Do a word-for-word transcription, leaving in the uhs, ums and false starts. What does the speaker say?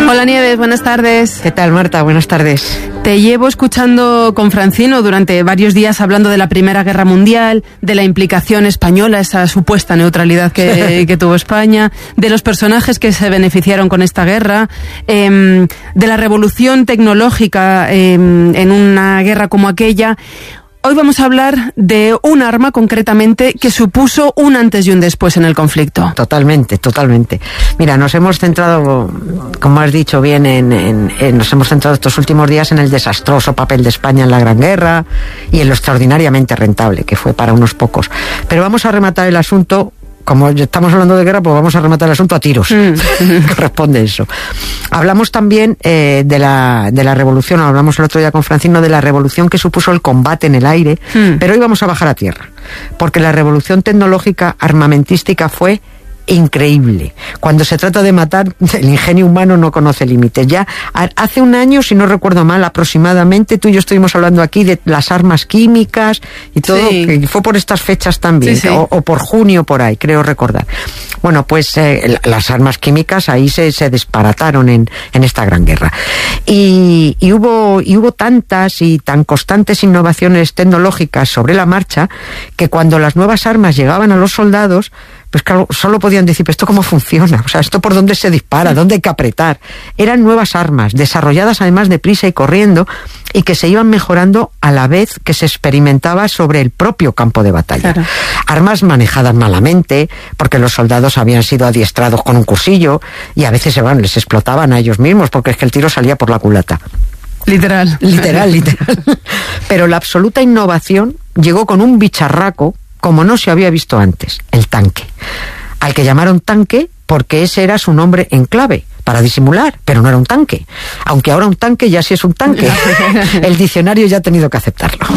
Hola Nieves, buenas tardes. ¿Qué tal, Marta? Buenas tardes. Te llevo escuchando con Francino durante varios días hablando de la Primera Guerra Mundial, de la implicación española, esa supuesta neutralidad que, que tuvo España, de los personajes que se beneficiaron con esta guerra, eh, de la revolución tecnológica eh, en una guerra como aquella. Hoy vamos a hablar de un arma concretamente que supuso un antes y un después en el conflicto. Totalmente, totalmente. Mira, nos hemos centrado, como has dicho bien, en, en, en, nos hemos centrado estos últimos días en el desastroso papel de España en la Gran Guerra y en lo extraordinariamente rentable que fue para unos pocos. Pero vamos a rematar el asunto. Como estamos hablando de guerra, pues vamos a rematar el asunto a tiros. Mm. Corresponde eso. Hablamos también eh, de la de la revolución, hablamos el otro día con Francino de la revolución que supuso el combate en el aire, mm. pero hoy vamos a bajar a tierra, porque la revolución tecnológica armamentística fue increíble. Cuando se trata de matar, el ingenio humano no conoce límites. Ya hace un año, si no recuerdo mal, aproximadamente, tú y yo estuvimos hablando aquí de las armas químicas y todo, sí. que fue por estas fechas también, sí, sí. O, o por junio, por ahí, creo recordar. Bueno, pues eh, las armas químicas ahí se, se disparataron en, en esta gran guerra. Y, y, hubo, y hubo tantas y tan constantes innovaciones tecnológicas sobre la marcha que cuando las nuevas armas llegaban a los soldados, pues claro, solo podían decir, ¿esto cómo funciona? O sea, ¿esto por dónde se dispara? ¿Dónde hay que apretar? Eran nuevas armas, desarrolladas además deprisa y corriendo, y que se iban mejorando a la vez que se experimentaba sobre el propio campo de batalla. Claro. Armas manejadas malamente, porque los soldados habían sido adiestrados con un cursillo, y a veces bueno, les explotaban a ellos mismos, porque es que el tiro salía por la culata. Literal. Literal, literal. Pero la absoluta innovación llegó con un bicharraco como no se había visto antes, el tanque, al que llamaron tanque porque ese era su nombre en clave, para disimular, pero no era un tanque, aunque ahora un tanque ya sí es un tanque. El diccionario ya ha tenido que aceptarlo.